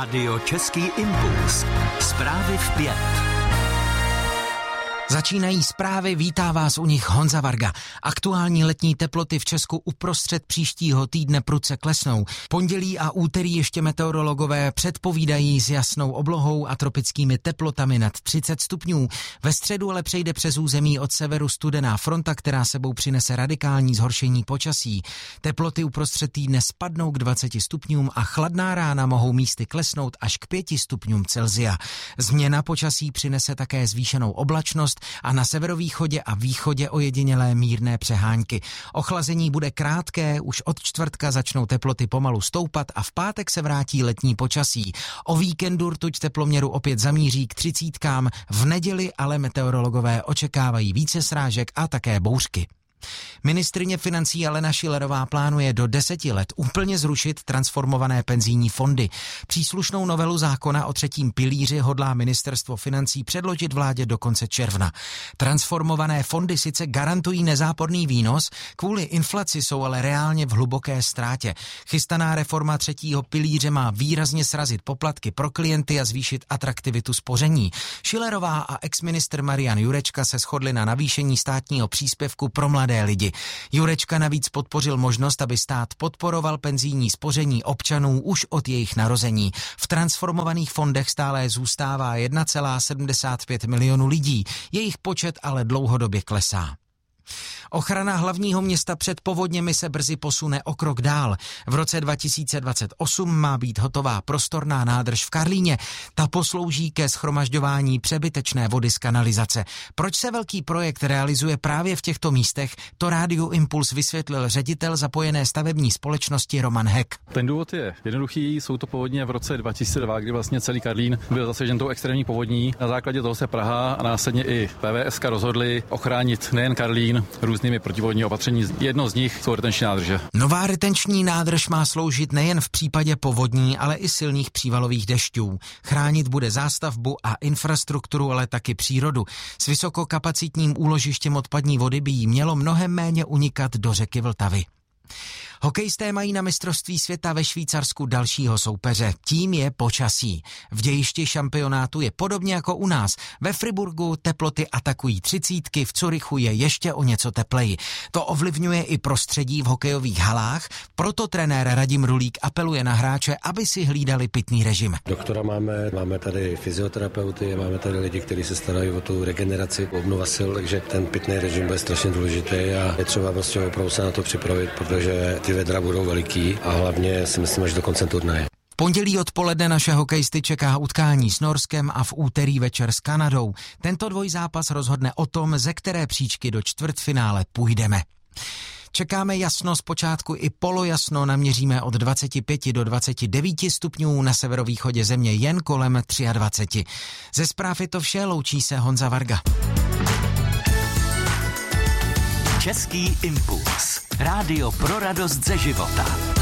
Radio Český impuls. Zprávy v 5. Začínají zprávy, vítá vás u nich Honza Varga. Aktuální letní teploty v Česku uprostřed příštího týdne prudce klesnou. Pondělí a úterý ještě meteorologové předpovídají s jasnou oblohou a tropickými teplotami nad 30 stupňů. Ve středu ale přejde přes území od severu studená fronta, která sebou přinese radikální zhoršení počasí. Teploty uprostřed týdne spadnou k 20 stupňům a chladná rána mohou místy klesnout až k 5 stupňům Celsia. Změna počasí přinese také zvýšenou oblačnost a na severovýchodě a východě ojedinělé mírné přehánky. Ochlazení bude krátké, už od čtvrtka začnou teploty pomalu stoupat a v pátek se vrátí letní počasí. O víkendu rtuť teploměru opět zamíří k 30, v neděli ale meteorologové očekávají více srážek a také bouřky. Ministryně financí Alena Schillerová plánuje do 10 let úplně zrušit transformované penzijní fondy. Příslušnou novelu zákona o třetím pilíři hodlá ministerstvo financí předložit vládě do konce června. Transformované fondy sice garantují nezáporný výnos, kvůli inflaci jsou ale reálně v hluboké ztrátě. Chystaná reforma třetího pilíře má výrazně srazit poplatky pro klienty a zvýšit atraktivitu spoření. Schillerová a exministr Marian Jurečka se shodli na navýšení státního příspěvku pro mladé lidi. Jurečka navíc podpořil možnost, aby stát podporoval penzijní spoření občanů už od jejich narození. V transformovaných fondech stále zůstává 1,75 milionu lidí. Jejich počet ale dlouhodobě klesá. Ochrana hlavního města před povodněmi se brzy posune o krok dál. V roce 2028 má být hotová prostorná nádrž v Karlíně. Ta poslouží ke shromažďování přebytečné vody z kanalizace. Proč se velký projekt realizuje právě v těchto místech, to Rádiu Impuls vysvětlil ředitel zapojené stavební společnosti Roman Heck. Ten důvod je jednoduchý, jsou to povodně v roce 2002, kdy vlastně celý Karlín byl zasažen tou extrémní povodní. Na základě toho se Praha a následně i PVSka rozhodli ochránit nejen Karlín různými protipovodní opatření. Jedno z nich jsou retenční nádrže. Nová retenční nádrž má sloužit nejen v případě povodní, ale i silných přívalových dešťů. Chránit bude zástavbu a infrastrukturu, ale taky přírodu. S vysokokapacitním úložištěm odpadní vody by jí mělo mnohem méně unikat do řeky Vltavy. Hokejisté mají na mistrovství světa ve Švýcarsku dalšího soupeře. Tím je počasí. V dějišti šampionátu je podobně jako u nás. Ve Friburgu teploty atakují 30, v Curychu je ještě o něco tepleji. To ovlivňuje i prostředí v hokejových halách, proto trenér Radim Rulík apeluje na hráče, aby si hlídali pitný režim. Doktora máme tady fyzioterapeuty, máme tady lidi, kteří se starají o tu regeneraci, obnova sil, takže ten pitný režim bude strašně důležitý a je třeba prostě opravdu se na to připravit, protože ty vedra budou veliký a hlavně si myslím, až do konce turnaje. V pondělí odpoledne naše hokejisty čeká utkání s Norskem a v úterý večer s Kanadou. Tento dvojzápas rozhodne o tom, ze které příčky do čtvrtfinále půjdeme. Čekáme jasno, zpočátku i polojasno, naměříme od 25 do 29 stupňů, na severovýchodě země jen kolem 23. Ze zpráv je to vše, loučí se Honza Varga. Český impuls. Rádio pro radost ze života.